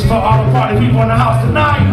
for all the party people in the house tonight.